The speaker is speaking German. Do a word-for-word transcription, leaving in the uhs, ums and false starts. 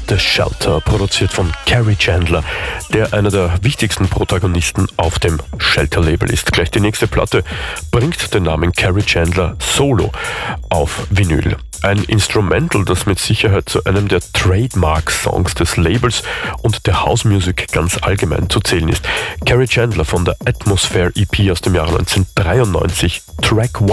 The Shelter, produziert von Kerry Chandler, der einer der wichtigsten Protagonisten auf dem Shelter-Label ist. Gleich die nächste Platte bringt den Namen Kerry Chandler solo auf Vinyl. Ein Instrumental, das mit Sicherheit zu einem der Trademark-Songs des Labels und der House-Music ganz allgemein zu zählen ist. Kerry Chandler von der Atmosphere E P aus dem Jahre neunzehnhundertdreiundneunzig, Track eins.